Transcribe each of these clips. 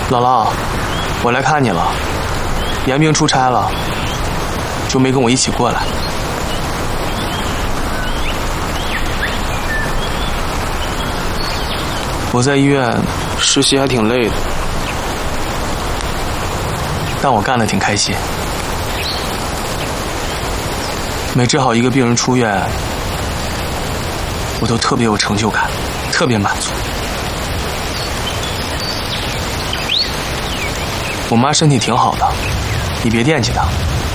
姥姥，我来看你了。严冰出差了，就没跟我一起过来。我在医院实习还挺累的，但我干得挺开心。每治好一个病人出院，我都特别有成就感，特别满足。我妈身体挺好的，你别惦记她。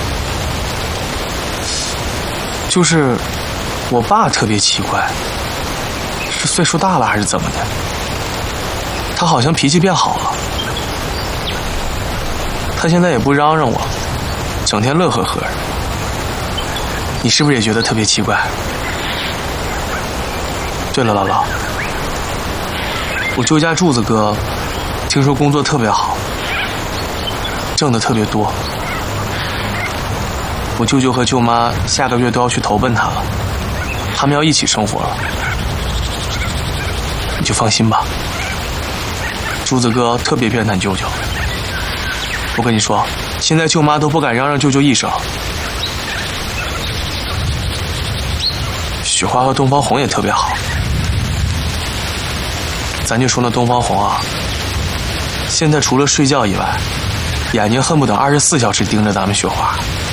就是我爸特别奇怪，是岁数大了还是怎么的？他好像脾气变好了，他现在也不嚷嚷我，整天乐呵呵的。你是不是也觉得特别奇怪？对了，姥姥，我舅家柱子哥听说工作特别好，挣得特别多。我舅舅和舅妈下个月都要去投奔他了，他们要一起生活了。你就放心吧，柱子哥特别偏袒舅舅。我跟你说，现在舅妈都不敢嚷嚷舅舅一声。雪花和东方红也特别好，咱就说那东方红啊，现在除了睡觉以外，眼睛恨不得24小时盯着咱们雪花。